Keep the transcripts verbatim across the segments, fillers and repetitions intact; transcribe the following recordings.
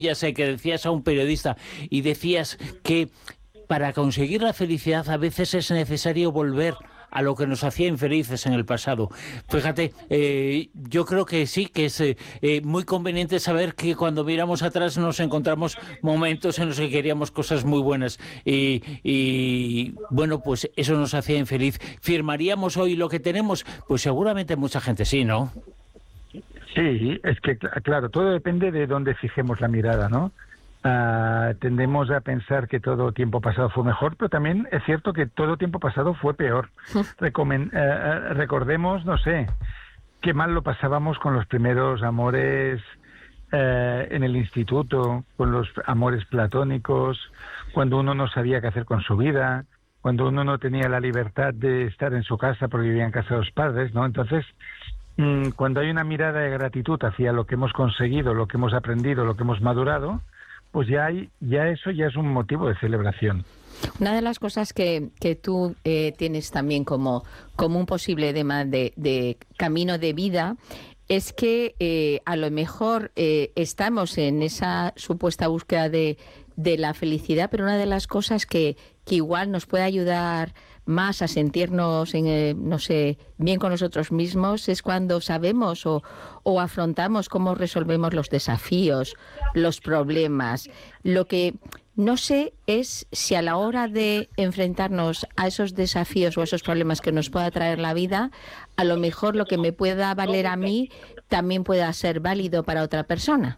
ya sé que decías a un periodista y decías que para conseguir la felicidad a veces es necesario volver a lo que nos hacía infelices en el pasado. Fíjate, eh, yo creo que sí, que es eh, eh, muy conveniente saber que cuando miramos atrás nos encontramos momentos en los que queríamos cosas muy buenas y, y bueno, pues eso nos hacía infeliz. ¿Firmaríamos hoy lo que tenemos? Pues seguramente mucha gente sí, ¿no? Sí, es que, claro, todo depende de dónde fijemos la mirada, ¿no? Uh, tendemos a pensar que todo tiempo pasado fue mejor, pero también es cierto que todo tiempo pasado fue peor. Recomen uh, recordemos, no sé, qué mal lo pasábamos con los primeros amores uh, en el instituto, con los amores platónicos, cuando uno no sabía qué hacer con su vida, cuando uno no tenía la libertad de estar en su casa porque vivía en casa de los padres, ¿no? Entonces, mmm, cuando hay una mirada de gratitud hacia lo que hemos conseguido, lo que hemos aprendido, lo que hemos madurado, pues ya hay, ya eso ya es un motivo de celebración. Una de las cosas que, que tú eh, tienes también como, como un posible tema de, de camino de vida es que eh, a lo mejor eh, estamos en esa supuesta búsqueda de, de la felicidad, pero una de las cosas que, que igual nos puede ayudar más a sentirnos, en, eh, no sé, bien con nosotros mismos, es cuando sabemos o, o afrontamos cómo resolvemos los desafíos, los problemas. Lo que no sé es si a la hora de enfrentarnos a esos desafíos o a esos problemas que nos pueda traer la vida, a lo mejor lo que me pueda valer a mí también pueda ser válido para otra persona.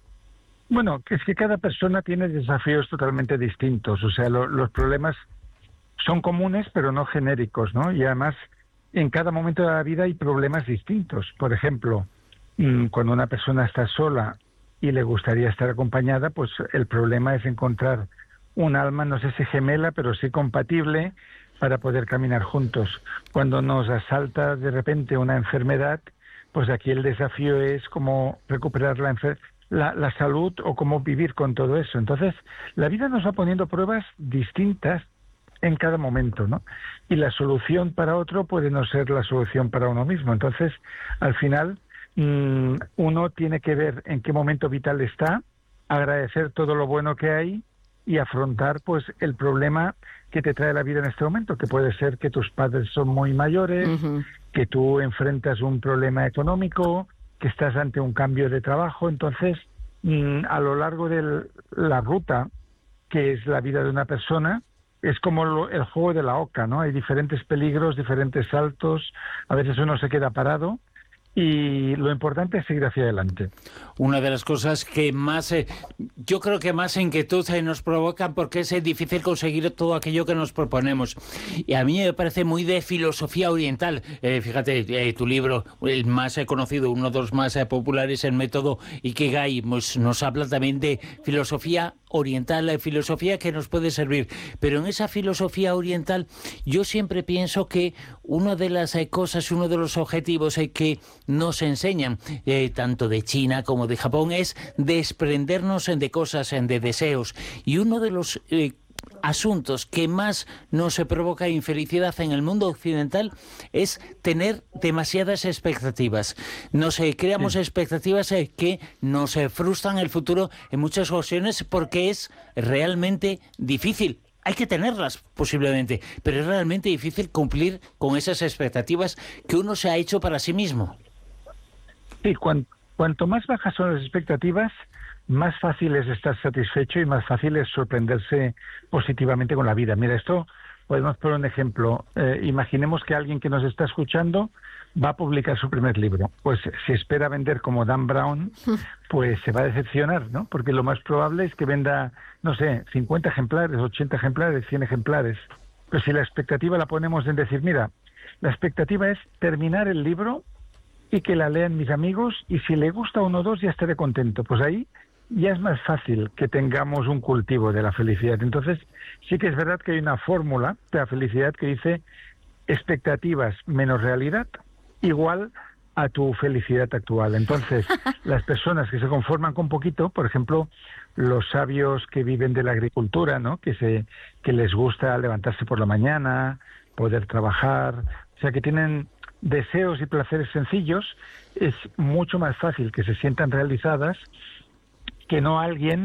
Bueno, es que cada persona tiene desafíos totalmente distintos. O sea, lo, los problemas son comunes, pero no genéricos, ¿no? Y además, en cada momento de la vida hay problemas distintos. Por ejemplo, cuando una persona está sola y le gustaría estar acompañada, pues el problema es encontrar un alma, no sé si gemela, pero sí compatible para poder caminar juntos. Cuando nos asalta de repente una enfermedad, pues aquí el desafío es cómo recuperar la, la, la salud o cómo vivir con todo eso. Entonces, la vida nos va poniendo pruebas distintas en cada momento, ¿no? Y la solución para otro puede no ser la solución para uno mismo. Entonces, al final, mmm, uno tiene que ver en qué momento vital está, agradecer todo lo bueno que hay y afrontar, pues, el problema que te trae la vida en este momento, que puede ser que tus padres son muy mayores, uh-huh. que tú enfrentas un problema económico, que estás ante un cambio de trabajo. Entonces, mmm, a lo largo de la ruta, que es la vida de una persona, es como lo, el juego de la oca, ¿no? Hay diferentes peligros, diferentes saltos, a veces uno se queda parado y lo importante es seguir hacia adelante. Una de las cosas que más, eh, yo creo que más inquietud eh, nos provocan porque es eh, difícil conseguir todo aquello que nos proponemos. Y a mí me parece muy de filosofía oriental. Eh, fíjate, eh, tu libro, el más eh, conocido, uno de los más eh, populares, el método Ikigai, pues, nos habla también de filosofía oriental, la filosofía que nos puede servir. Pero en esa filosofía oriental yo siempre pienso que una de las eh, cosas, uno de los objetivos eh, que nos enseñan, eh, tanto de China como de Japón, es desprendernos de cosas, de deseos. Y uno de los eh, asuntos que más nos provoca infelicidad en el mundo occidental es tener demasiadas expectativas. Nos eh, creamos sí. expectativas eh, que nos eh, frustran el futuro en muchas ocasiones porque es realmente difícil. Hay que tenerlas, posiblemente, pero es realmente difícil cumplir con esas expectativas que uno se ha hecho para sí mismo. Sí, cuan, cuanto más bajas son las expectativas, más fácil es estar satisfecho y más fácil es sorprenderse positivamente con la vida. Mira, esto podemos poner un ejemplo. Eh, imaginemos que alguien que nos está escuchando va a publicar su primer libro. Pues si espera vender como Dan Brown, pues se va a decepcionar, ¿no? Porque lo más probable es que venda, no sé, cincuenta ejemplares, ochenta ejemplares, cien ejemplares. Pero si la expectativa la ponemos en decir, mira, la expectativa es terminar el libro y que la lean mis amigos, y si le gusta uno o dos ya estaré contento. Pues ahí ya es más fácil que tengamos un cultivo de la felicidad. Entonces, sí que es verdad que hay una fórmula de la felicidad que dice expectativas menos realidad igual a tu felicidad actual. Entonces, las personas que se conforman con poquito, por ejemplo, los sabios que viven de la agricultura, ¿no? Que se que les gusta levantarse por la mañana, poder trabajar, o sea, que tienen deseos y placeres sencillos, es mucho más fácil que se sientan realizadas que no alguien